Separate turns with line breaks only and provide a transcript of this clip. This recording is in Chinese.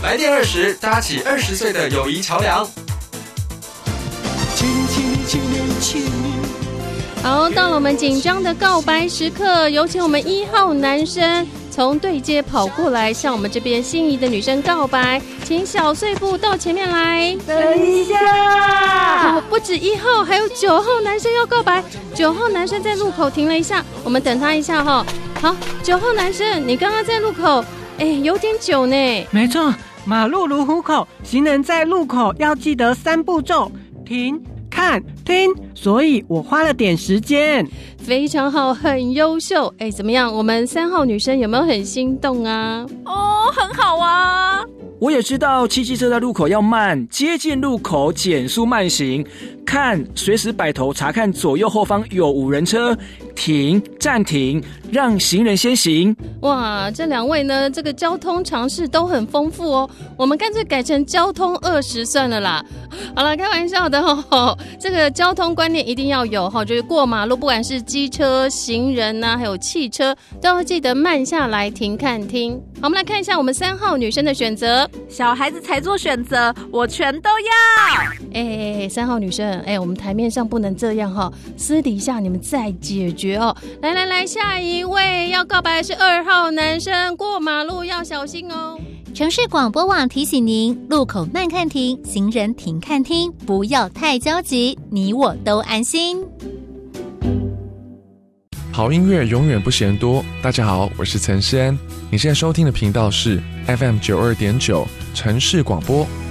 来电20，搭起20岁的友谊桥梁。
好，到了我们紧张的告白时刻，有请我们1号男生从对街跑过来，向我们这边心仪的女生告白，请小碎步到前面来。
等一下，
不止1号，还有9号男生要告白。9号男生在路口停了一下，我们等他一下哈。好，9号男生，你刚刚在路口，有点久呢。
没错，马路如虎口，行人在路口要记得3步骤：停、看、听。所以我花了点时间。
非常好，很优秀。怎么样？我们3号女生有没有很心动啊？
很好啊。
我也知道骑机车在路口要慢，接近路口减速慢行，看随时摆头查看左右后方有无人车，停暂停，让行人先行。
哇，这2位呢，这个交通常识都很丰富哦。我们干脆改成交通20算了啦。好了，开玩笑的哦。这个交通观念一定要有哈，就是过马路，不管是机车、行人啊，还有汽车，都要记得慢下来停看听。好，我们来看一下我们3号女生的选择。
小孩子才做选择，我全都要。
3号女生，我们台面上不能这样哈，私底下你们再解决哦。来，下一位要告白的是2号男生，过马路要小心哦。
城市广播网提醒您：路口慢看停，行人停看听，不要太焦急，你我都安心。
好音乐永远不嫌多。大家好，我是陈诗安，你现在收听的频道是 FM 92.9城市广播